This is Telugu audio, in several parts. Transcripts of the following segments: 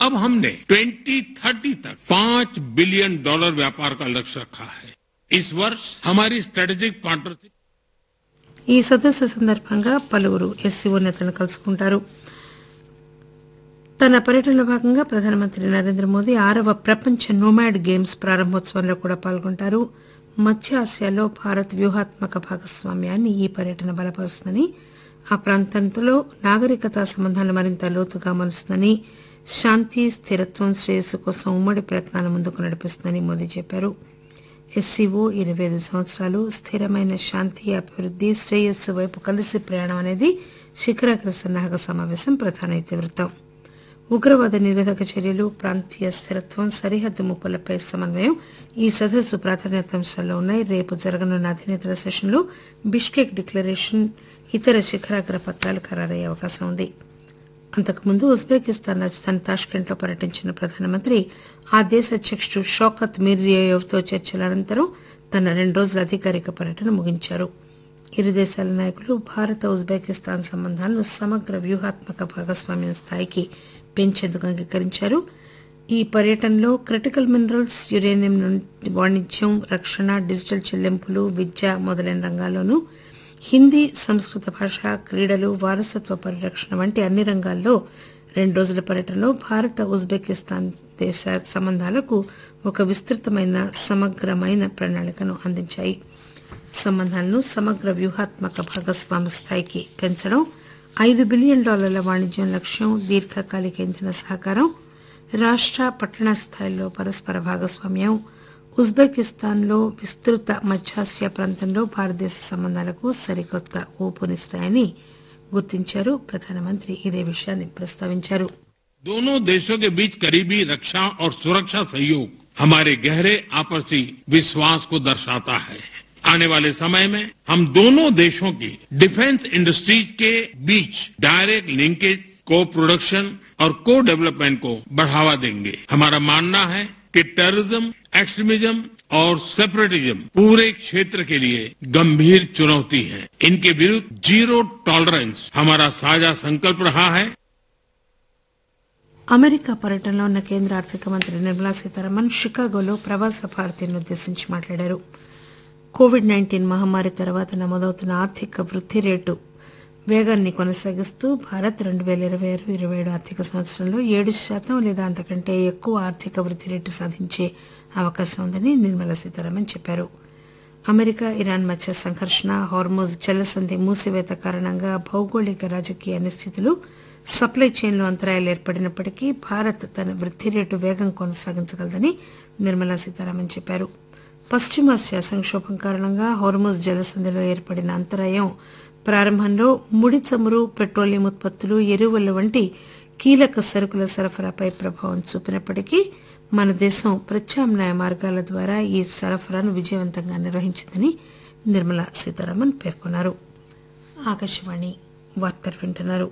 अब हमने 2030 तक $5 बिलियन व्यापार का लक्ष्य रखा है। इस वर्ष हमारी स्ट्रेटेजिक पार्टनरशिप ఈ సదస్సు సందర్భంగా పలువురు ఎస్సీఓ నేతలను కలుసుకుంటారు. తన పర్యటనలో భాగంగా ప్రధానమంత్రి నరేంద్ర మోదీ 6వ ప్రపంచ నోమాడ్ గేమ్స్ ప్రారంభోత్సవంలో కూడా పాల్గొంటారు. మధ్య ఆసియాలో భారత్ వ్యూహాత్మక భాగస్వామ్యాన్ని ఈ పర్యటన బలపరుస్తుందని, ఆ ప్రాంతంలో నాగరికతా సంబంధాలు మరింత లోతుగా మలుస్తుందని, శాంతి, స్థిరత్వం, శ్రేయస్సు కోసం ఉమ్మడి ప్రయత్నాలు ముందుకు నడిపిస్తుందని మోదీ చెప్పారు. ఎస్సీఓ 25 సంవత్సరాలు స్థిరమైన శాంతి, అభివృద్ది, శ్రేయస్సు వైపు కలిసి ప్రయాణం అనేది శిఖరాగ్ర సన్నాహక సమావేశం ప్రధాన ఇతివృత్తం. ఉగ్రవాద నిరోధక చర్యలు, ప్రాంతీయ స్థిరత్వం, సరిహద్దు ముప్పులపై సమన్వయం ఈ సదస్సు ప్రాధాన్యతాంశాల్లో ఉన్నాయి. రేపు జరగనున్న అధినేతల సెషన్లో బిష్కెక్ డిక్లరేషన్, ఇతర శిఖరాగ్ర పత్రాలు ఖరారయ్యే అవకాశం ఉంది. అంతకుముందు ఉజ్బెకిస్తాన్ రాజధాని తాష్కెంట్లో పర్యటించిన ప్రధానమంత్రి ఆ దేశ అధ్యకుడు షౌకత్ మిర్జియోయెవ్తో చర్చల అనంతరం తన 2 రోజుల అధికారిక పర్యటన ముగించారు. ఇరు దేశాల నాయకులు భారత ఉజ్బెకిస్తాన్ సంబంధాలను సమగ్ర వ్యూహాత్మక భాగస్వామ్యం స్థాయికి పెంచేందుకు అంగీకరించారు. ఈ పర్యటనలో క్రిటికల్ మినరల్స్, యురేనియం వాణిజ్యం, రక్షణ, డిజిటల్ చెల్లింపులు, విద్య మొదలైన రంగాల్లోనూ, హిందీ, సంస్కృత భాష, క్రీడలు, వారసత్వ పరిరక్షణ వంటి అన్ని రంగాల్లో 2 రోజుల పర్యటనలో భారత ఉజ్బెకిస్తాన్ దేశ సంబంధాలకు ఒక విస్తృతమైన సమగ్రమైన ప్రణాళికను అందించాయి. సంబంధాలను సమగ్ర వ్యూహాత్మక భాగస్వామ్య స్థాయికి పెంచడం, $5 బిలియన్ వాణిజ్యం లక్ష్యం, దీర్ఘకాలిక ఇంధన సహకారం, రాష్ట, పట్టణ స్థాయిల్లో పరస్పర భాగస్వామ్యం, ఉజ్బెకిస్తాన్లో విస్తృత మధ్యాసియా ప్రాంతంలో భారతదేశ సంబంధాలకు సరికొత్త ఊపునిస్తాయని గుర్తించారు. ప్రధానమంత్రి ఇదే విషయాన్ని ప్రస్తావించారు. दोनों देशों के बीच करीबी रक्षा और सुरक्षा सहयोग हमारे गहरे आपसी विश्वास को दर्शाता है। आने वाले समय में हम दोनों देशों की डिफेंस इंडस्ट्रीज के बीच डायरेक्ट लिंकेज, को प्रोडक्शन और को डेवलपमेंट को बढ़ावा देंगे। हमारा मानना है कि टेररिज्म, एक्सट्रीमिज्म और सेपरेटिज्म पूरे क्षेत्र के लिए गंभीर चुनौती है। इनके विरुद्ध जीरो टॉलरेंस हमारा साझा संकल्प रहा है। అమెరికా పర్యటనలో ఉన్న కేంద్ర ఆర్థిక మంత్రి నిర్మలా సీతారామన్ షికాగోలో ప్రవాస భారతీయులను ఉద్దేశించి మాట్లాడారు. కోవిడ్-19 మహమ్మారి తర్వాత నమోదవుతున్న ఆర్థిక వృద్ది రేటు వేగాన్ని కొనసాగిస్తూ భారత్ 2026-27 ఆర్థిక సంవత్సరంలో 7% లేదా అంతకంటే ఎక్కువ ఆర్థిక వృద్ది రేటు సాధించే అవకాశం ఉందని నిర్మలా సీతారామన్ చెప్పారు. అమెరికా, ఇరాన్ మధ్య సంఘర్షణ, హార్మోజ్ జలసంధి మూసివేత కారణంగా భౌగోళిక రాజకీయ అనిశ్చితులు, సప్లై చైన్లో అంతరాయాలు ఏర్పడినప్పటికీ భారత్ తన వృద్ది రేటు వేగం కొనసాగించగలదని నిర్మలా సీతారామన్ చెప్పారు. పశ్చిమాసియా సంక్షోభం కారణంగా హార్మోజ్ జలసంధిలో ఏర్పడిన అంతరాయం ప్రారంభంలో ముడి చమురు, పెట్రోలియం ఉత్పత్తులు, ఎరువుల వంటి కీలక సరుకుల సరఫరాపై ప్రభావం చూపినప్పటికీ మన దేశం ప్రత్యామ్నాయ మార్గాల ద్వారా ఈ సరఫరాను విజయవంతంగా నిర్వహించిందని నిర్మలా సీతారామన్ పేర్కొన్నారు. ఆకాశవాణి వార్తలు వింటున్నారు.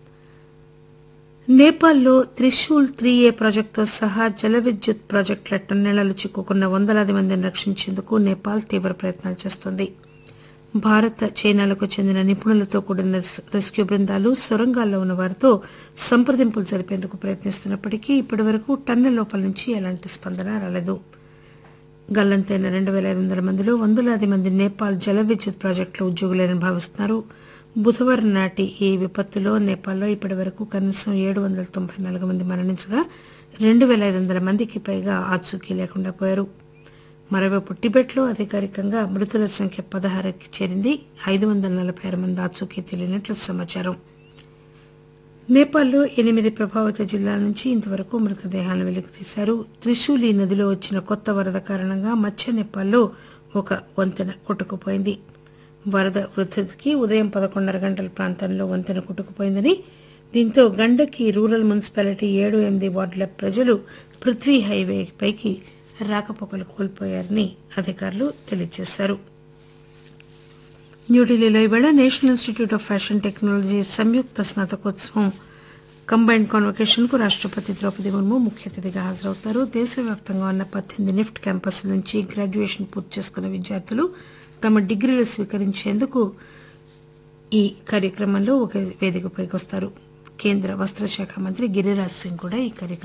నేపాల్లో త్రిశూల్ 3A ప్రాజెక్టుతో సహా జల విద్యుత్ ప్రాజెక్టుల టన్నెళ్లలో చిక్కుకున్న వందలాది మందిని రక్షించేందుకు నేపాల్ తీవ్ర ప్రయత్నాలు చేస్తోంది. భారత్, చైనాలకు చెందిన నిపుణులతో కూడిన రెస్క్యూ బృందాలు సొరంగాల్లో ఉన్న వారితో సంప్రదింపులు జరిపేందుకు ప్రయత్నిస్తున్నప్పటికీ ఇప్పటివరకు టన్నెల్ లోపల నుంచి ఎలాంటి స్పందన రాలేదు. గల్లంతైన 2500 మందిలో వందలాది మంది నేపాల్ జల విద్యుత్ ప్రాజెక్టులో ఉద్యోగులేనని భావిస్తున్నారు. బుధవారం నాటి ఈ విపత్తులో నేపాల్లో ఇప్పటివరకు కనీసం 794 మంది మరణించగా 2500 మందికి పైగా ఆచూకీ లేకుండా పోయారు. మరోవైపు టిబెట్లో అధికారికంగా మృతుల సంఖ్య 16కి చేరింది. 546 మంది ఆచూకీ తెలియనట్లు సమాచారం. నేపాల్లో 8 ప్రభావిత జిల్లాల నుంచి ఇంతవరకు మృతదేహాలను వెలికితీశారు. త్రిశూలి నదిలో వచ్చిన కొత్త వరద కారణంగా మధ్య నేపాల్లో ఒక వంతెన కొట్టుకుపోయింది. వరద వృద్ధికి ఉదయం 11:30 గంటల ప్రాంతంలో వంతెన కొట్టుకుపోయిందని, దీంతో గండకి రూరల్ మున్సిపాలిటీ 7-8 వార్డుల ప్రజలు పృథ్వీ హైవే పైకి రాకపోకలు కోల్పోయారని అధికారులు తెలియజేశారు. న్యూఢిల్లీలో ఈవేళ national institute of fashion technology Samyukta స్నాతకోత్సవం combined convocation కు రాష్టపతి ద్రౌపది ముర్ము ముఖ్య అతిథిగా హాజరవుతారు. దేశవ్యాప్తంగా ఉన్న 18 నిఫ్ట్ క్యాంపస్ల నుంచి గ్రాడ్యుయేషన్ పూర్తి చేసుకున్న విద్యార్థులు తమ డిగ్రీలు స్వీకరించేందుకు ఈ కార్యక్రమంలో ఒక వేదికపైకి వస్తారు. కేంద్ర వస్త్రశాఖ మంత్రి గిరిరాజ్ సింగ్ కూడా ఈ కార్యక్రమంలో